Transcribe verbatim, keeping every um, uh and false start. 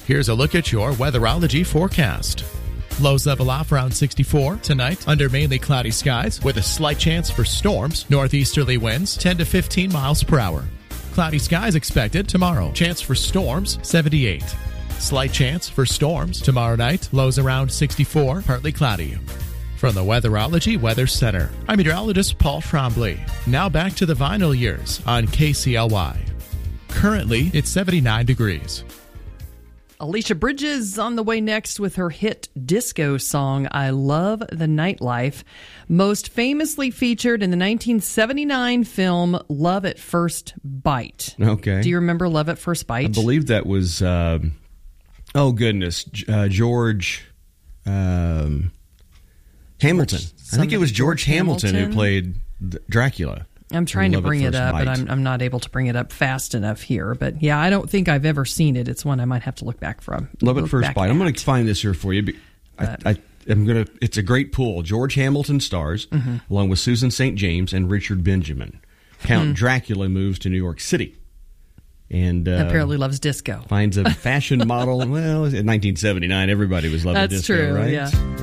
Here's a look at your weatherology forecast. Lows level off around sixty-four tonight under mainly cloudy skies with a slight chance for storms. Northeasterly winds ten to fifteen miles per hour. Cloudy skies expected tomorrow. Chance for storms seventy-eight. Slight chance for storms tomorrow night. Lows around sixty-four, partly cloudy. From the Weatherology Weather Center, I'm meteorologist Paul Trombley. Now back to the vinyl years on K C L Y. Currently, it's seventy-nine degrees. Alicia Bridges on the way next with her hit disco song, I Love the Nightlife, most famously featured in the nineteen seventy-nine film Love at First Bite. Okay. Do you remember Love at First Bite? I believe that was, uh, oh goodness, uh, George um, Hamilton. I think it was George, George Hamilton, Hamilton who played Dracula. I'm trying to bring it up, but I'm, I'm not able to bring it up fast enough here. But yeah, I don't think I've ever seen it. It's one I might have to look back from. Love at First Bite. I'm going to find this here for you. I, I, I'm going to. It's a great pool. George Hamilton stars, mm-hmm. along with Susan Saint James and Richard Benjamin. Count mm. Dracula moves to New York City. And uh, apparently loves disco. Finds a fashion model. Well, in nineteen seventy-nine, everybody was loving That's disco, true, right? Yeah.